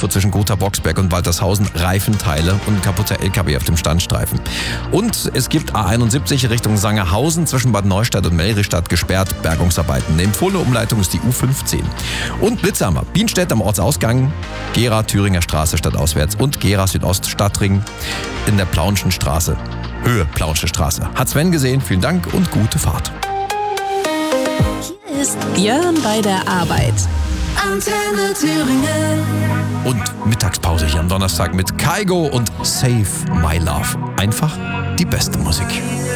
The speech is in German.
fuhr zwischen Gotha-Boxberg und Waltershausen Reifenteile und ein kaputter LKW auf dem Standstreifen. Und es gibt A71 Richtung Sangerhausen zwischen Bad Neustadt und Melristadt gesperrt, Bergungsarbeiten. Eine empfohlene Umleitung ist die U15. Und Blitzhammer, Bienstedt am Ortsausgang, Gera Thüringer Straße stadtauswärts und Gera Südost Stadtring in der Plaunschen Straße. Höhe Plaunsche Straße. Hat Sven gesehen, vielen Dank und gute Fahrt. Hier ist Björn bei der Arbeit. Antenne Thüringen. Und Mittagspause hier am Donnerstag mit Kygo und Save My Love. Einfach die beste Musik.